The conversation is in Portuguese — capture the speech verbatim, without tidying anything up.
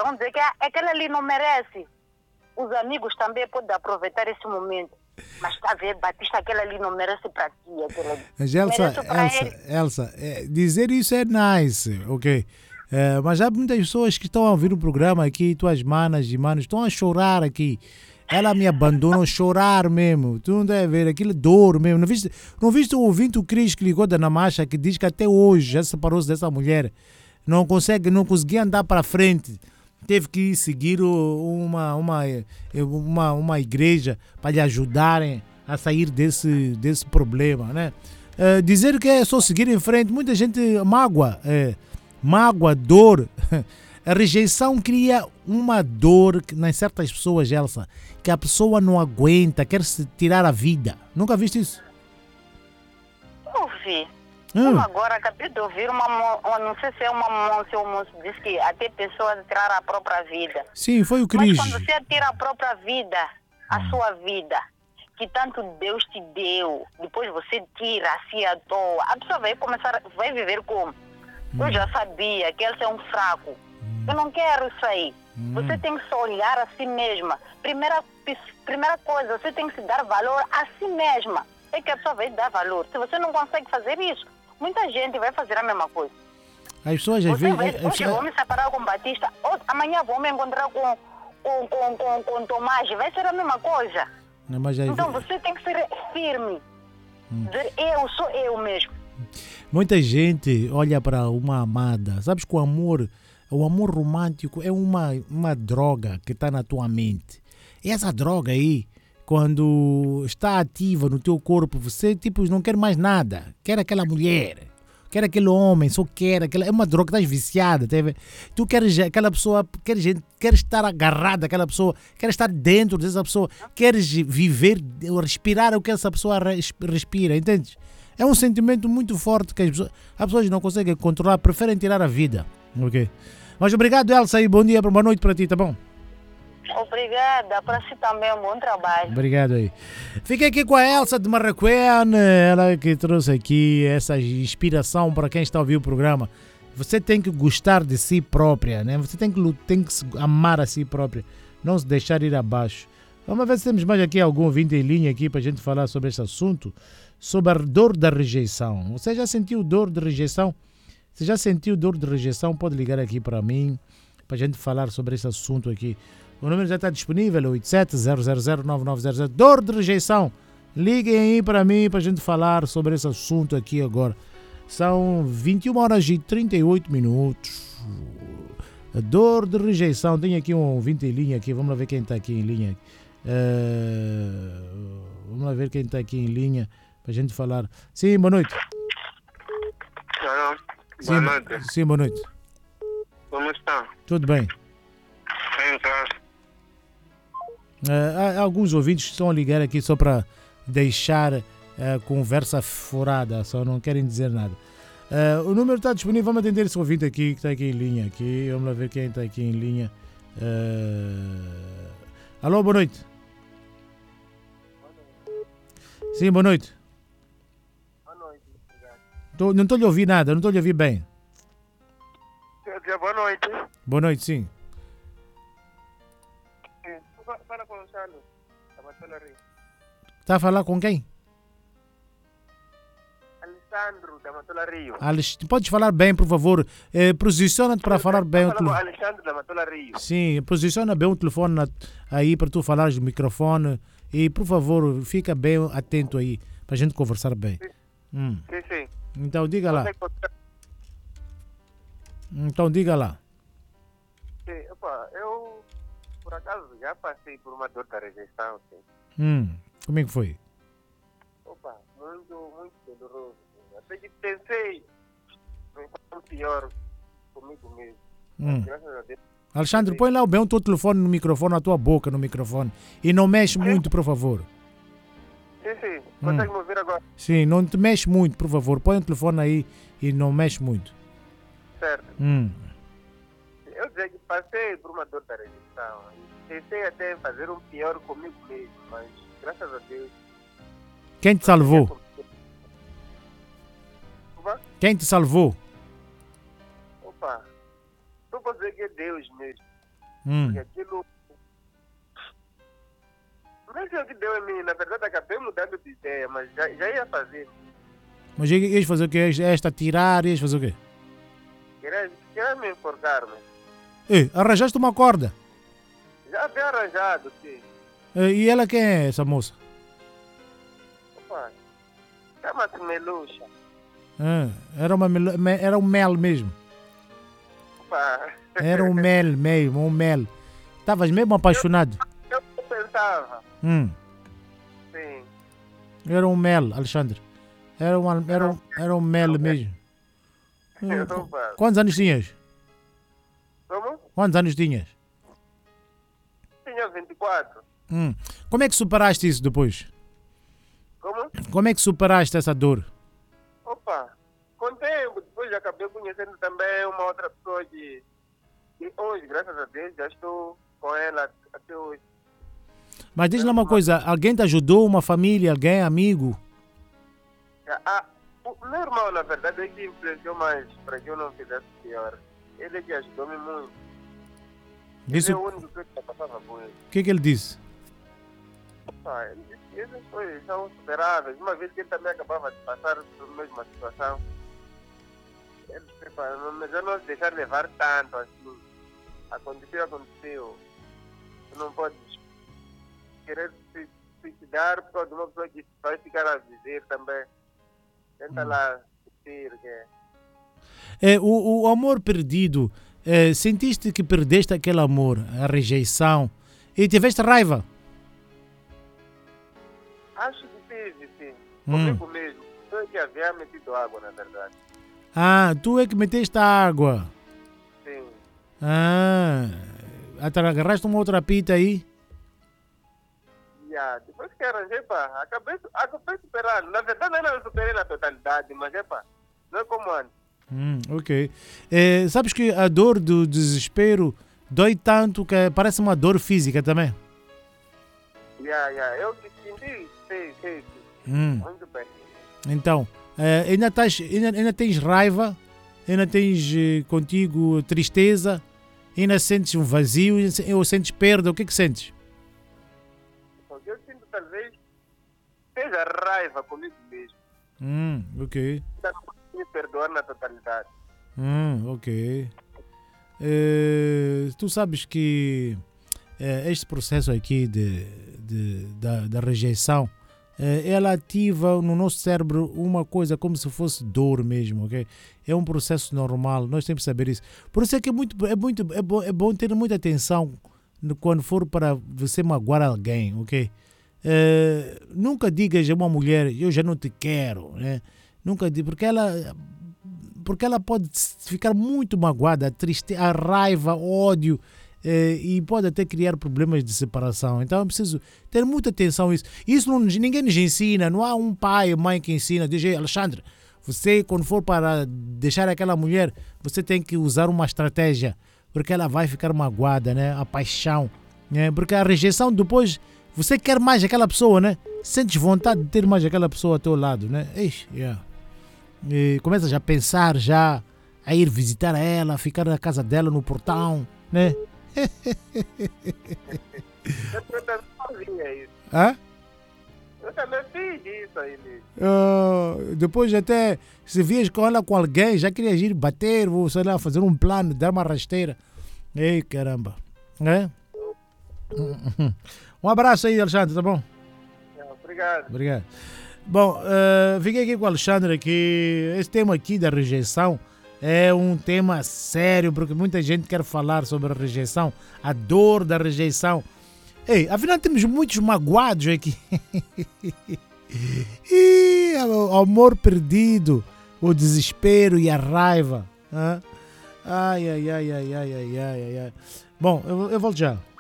vão dizer que ah, aquela ali não merece. Os amigos também podem aproveitar esse momento. Mas está a ver, Batista, aquela ali não merece para ti. Aquela ali. Mas Elsa, Merece pra Elsa, ele. Elsa, é, dizer isso é nice, ok? É, mas há muitas pessoas que estão a ouvir o programa aqui, tuas manas e manos, estão a chorar aqui. Ela me abandonou, chorar mesmo. Tu não deve ver, aquilo dor mesmo. Não viste, não viste o ouvinte, o Cris, que ligou da Namacha, que diz que até hoje já separou-se dessa mulher. Não consegue, não conseguia andar para frente. Teve que seguir o- uma, uma, uma, uma igreja para lhe ajudarem a sair desse, desse problema, né? É, dizer que é só seguir em frente, muita gente mágoa, é, mágoa, dor. A rejeição cria uma dor que, nas certas pessoas, Elsa, que a pessoa não aguenta, quer se tirar a vida. Nunca viste isso? Ouvi. Hum. Como agora acabei de ouvir uma, mo- uma- não sei se é uma moça ou um moço, diz que até pessoas tiraram a própria vida. Sim, foi o Mas Cris. quando você tira a própria vida, a sua vida, que tanto Deus te deu, depois você tira assim à toa, a pessoa vai começar, vai viver como? Eu já sabia que ele é um fraco. Eu não quero isso aí. Você tem que se olhar a si mesma. Primeira, primeira coisa, você tem que se dar valor a si mesma. É que a pessoa vai dar valor. Se você não consegue fazer isso, muita gente vai fazer a mesma coisa. As pessoas às Você vezes. vai, as hoje pessoas- vou me separar com Batista, outro- amanhã vou me encontrar com, com, com, com, com Tomás, vai ser a mesma coisa. Não, mas às Então vezes- você tem que ser firme. Dizer eu sou eu mesmo. Muita gente olha para uma amada. Sabes que o amor, o amor romântico é uma, uma droga que está na tua mente. E essa droga aí, quando está ativa no teu corpo, você tipo não quer mais nada. Quer aquela mulher, quer aquele homem, só quer aquela. É uma droga, estás viciada. Tá? Tu queres aquela pessoa, queres, queres estar agarrada àquela pessoa, queres estar dentro dessa pessoa, queres viver, respirar o que essa pessoa res- respira, entende? É um sentimento muito forte que as pessoas, as pessoas não conseguem controlar, preferem tirar a vida. Ok? Mas obrigado, Elsa, e bom dia, boa noite para ti, tá bom? Obrigada, para si também um bom trabalho. Obrigado aí. Fiquei aqui com a Elsa de Marraquém, ela que trouxe aqui essa inspiração para quem está a ouvir o programa. Você tem que gostar de si própria, né? Você tem que, lu- tem que se amar a si própria, não se deixar ir abaixo. Vamos ver se temos mais aqui algum ouvinte em linha aqui para a gente falar sobre esse assunto, sobre a dor da rejeição. Você já sentiu dor de rejeição? Se já sentiu dor de rejeição, pode ligar aqui para mim, para a gente falar sobre esse assunto aqui. O número já está disponível, oito sete zero zero zero nove nove zero zero. Dor de rejeição. Liguem aí para mim para a gente falar sobre esse assunto aqui agora. São vinte e uma horas e trinta e oito minutos. A dor de rejeição. Tem aqui um ouvinte em linha aqui. Vamos lá ver quem está aqui em linha. Uh, vamos lá ver quem está aqui em linha para a gente falar. Sim, boa noite. Alô, Sim, boa noite. Sim, boa noite. Como está? Tudo bem. Então, Uh, há, há alguns ouvintes que estão a ligar aqui só para deixar a conversa furada, só não querem dizer nada. Uh, o número está disponível, vamos atender esse ouvinte aqui que está aqui em linha. Aqui. Vamos lá ver quem está aqui em linha. Uh... Alô, boa noite. Sim, boa noite. boa noite. Tô, não estou a ouvir nada, não estou a ouvir bem. Quer dizer, boa noite. Boa noite, sim. É, fa- Fala com o Salo, da Matola Rio. Está a falar com quem? Alessandro, da Matola Rio. Alex, podes falar bem, por favor. Eh, Posiciona-te para falar bem o Fala com o telefone. Alessandro, da Matola Rio. Sim, posiciona bem o telefone na- aí para tu falares no microfone e, por favor, fica bem atento aí para a gente conversar bem. Hum. Sim, sim. Então diga lá. Consegue contar? Então diga lá. Sim, opa, eu, por acaso, já passei por uma dor da rejeição, sim. Hum. Como é que foi? Opa, muito, muito doloroso. sim. Até que pensei em fazer um pior comigo mesmo. Hum. Graças a Deus. Alexandre, põe lá bem o teu telefone no microfone, na tua boca no microfone. E não mexe muito, por favor. Sim, sim. Consegue me ouvir agora? Sim, não te mexe muito, por favor. Põe o telefone aí e não mexe muito. Certo. Hum. Eu dizer que passei por uma dor da rejeição. Pensei até em fazer um pior comigo mesmo, mas graças a Deus. Quem te salvou? Opa, Quem te salvou? opa. Não posso dizer que é Deus mesmo. Hum. Porque aquilo. Não sei o que deu em mim, na verdade acabei mudando de ideia, mas já, já ia fazer. Mas ias fazer o quê? Esta tirar, ias fazer o quê? Queria, queria me enforcar-me. Ei, arranjaste uma corda. Já havia arranjado, sim. E ela quem é essa moça? Opa, chama-se Meluxa. Ah, era, uma, mel- me- era um mel mesmo. Opa. Era um mel mesmo, um mel. Estavas mesmo apaixonado. Eu pensava, Hum, sim. era um mel, Alexandre. Era um, era um, era um mel mesmo. Hum, qu- Opa. Quantos anos tinhas? Como? Quantos anos tinhas? Tinha vinte e quatro. Hum. Como é que superaste isso depois? Como? Como é que superaste essa dor? Opa, com o tempo, depois já acabei conhecendo também uma outra pessoa que, que hoje, graças a Deus, já estou com ela até hoje. Mas diz lá uma coisa, alguém te ajudou, uma família, alguém, amigo? Já- Ah, o meu irmão, na verdade, é que influenciou mais para que eu não fizesse pior. Ele é que ajudou-me muito. Disse, Ele é o o único que eu passava com ele. que, que ele disse? Opa, ele disse que essas coisas são superáveis. Uma vez que ele também acabava de passar por mesma situação, ele disse, "Pá, não- mas eu não se deixar levar tanto assim. Aconteceu, aconteceu. Tu não podes querer se suicidar por causa de uma pessoa que vai ficar a viver também. Tenta Hum. lá sentir que é. É, o, o amor perdido, é, sentiste que perdeste aquele amor, a rejeição, e tiveste raiva? Acho que tive, sim. Hum. Comigo mesmo. Eu que havia metido água, na verdade. Ah, tu é que meteste a água. Sim. Ah, atra- agarraste uma outra pita aí? Yeah. Depois que arranjei, pá, acabei, acabei superando. Na verdade, eu não superei na totalidade, mas é pá, não é como antes. Hum, ok. É, sabes que a dor do desespero dói tanto que parece uma dor física também. Yeah, yeah. Eu que senti, sei, sei, sei. Hum. Muito bem. Então, é, ainda, estás, ainda, ainda tens raiva, ainda tens eh, contigo tristeza, ainda sentes um vazio, ou sentes perda, o que é que sentes? Porque eu sinto talvez seja raiva comigo mesmo. Hum, ok. Ainda não consigo me perdoar na totalidade. Hum, ok. Eh, tu sabes que eh, este processo aqui de, de- da, da rejeição, eh, ela ativa no nosso cérebro uma coisa como se fosse dor mesmo, ok? É um processo normal, nós temos que saber isso. Por isso é que é muito, é muito, é bom, é bom ter muita atenção no- quando for para você magoar alguém, ok? Eh, nunca digas a uma mulher, eu já não te quero, né? Nunca diga, porque ela porque ela pode ficar muito magoada, triste, a raiva, ódio, eh, e pode até criar problemas de separação. Então é preciso ter muita atenção a isso. Isso não, ninguém nos ensina, não há um pai ou mãe que ensina, diz, "Ei, Alexandre, você quando for para deixar aquela mulher, você tem que usar uma estratégia, porque ela vai ficar magoada, né? A paixão, né? Porque a rejeição depois, você quer mais aquela pessoa, né? Sentes vontade de ter mais aquela pessoa ao teu lado, né? Ixi, yeah. E começas a pensar já a ir visitar ela, ficar na casa dela no portão, né? Eu, eu também fazia isso. Hã? Eu também fiz isso aí mesmo. Ah, depois até se vias com ela com alguém, já querias ir bater, ou sei lá, fazer um plano, dar uma rasteira. Ei, caramba. É? Um abraço aí, Alexandre, tá bom? É, obrigado. Obrigado. Bom, uh, fiquei aqui com o Alexandre, que esse tema aqui da rejeição é um tema sério, porque muita gente quer falar sobre a rejeição, a dor da rejeição. Ei, afinal temos muitos magoados aqui. Ih, o amor perdido, o desespero e a raiva. Hã? Ai, ai, ai, ai, ai, ai, ai, ai. Bom, eu, eu volto já.